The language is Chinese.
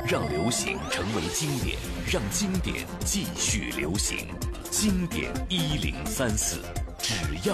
让流行成为经典，让经典继续流行。经典1034，只要